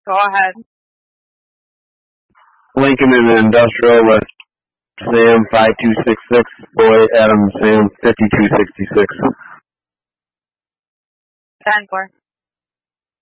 Go ahead. Lincoln in the Industrial with Sam 5266, Boy Adam Sam 5266. Bangor.